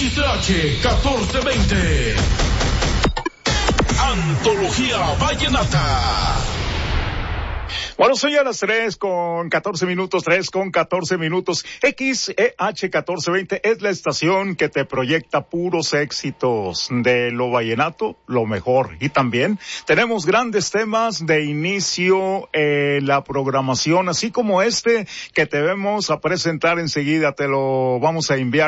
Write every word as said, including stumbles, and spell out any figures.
X H catorce veinte. Antología Vallenata. Bueno, soy a las tres con catorce minutos, tres con catorce minutos. X E H catorce veinte es la estación que te proyecta puros éxitos de lo vallenato, lo mejor. Y también tenemos grandes temas de inicio en eh, la programación, así como este que te vamos a presentar enseguida, te lo vamos a enviar.